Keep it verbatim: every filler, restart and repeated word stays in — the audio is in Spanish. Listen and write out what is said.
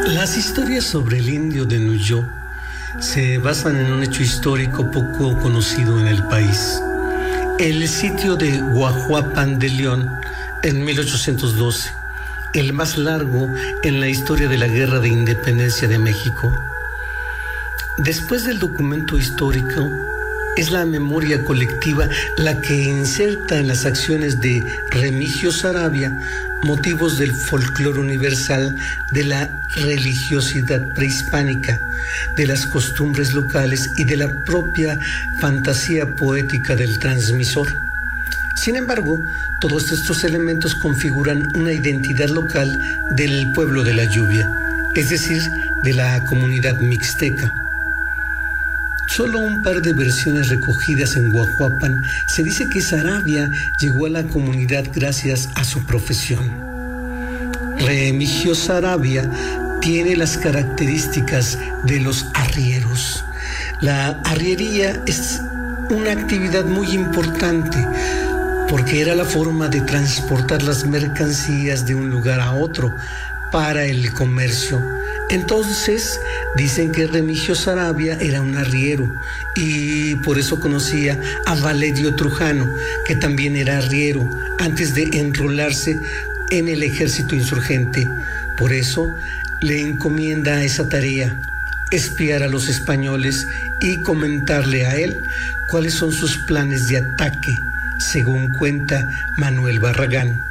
Las historias sobre el indio de Nuyó se basan en un hecho histórico poco conocido en el país. El sitio de Guajuapan de León en mil ochocientos doce, el más largo en la historia de la Guerra de Independencia de México. Después del documento histórico, es la memoria colectiva la que inserta en las acciones de Remigio Saravia motivos del folclore universal, de la religiosidad prehispánica, de las costumbres locales y de la propia fantasía poética del transmisor. Sin embargo, todos estos elementos configuran una identidad local del pueblo de la lluvia, es decir, de la comunidad mixteca. Solo un par de versiones recogidas en Guajuapan se dice que Saravia llegó a la comunidad gracias a su profesión. Remigio Saravia tiene las características de los arrieros. La arriería es una actividad muy importante porque era la forma de transportar las mercancías de un lugar a otro para el comercio. Entonces dicen que Remigio Saravia era un arriero y por eso conocía a Valerio Trujano, que también era arriero, antes de enrolarse en el ejército insurgente. Por eso le encomienda esa tarea, espiar a los españoles y comentarle a él cuáles son sus planes de ataque, según cuenta Manuel Barragán.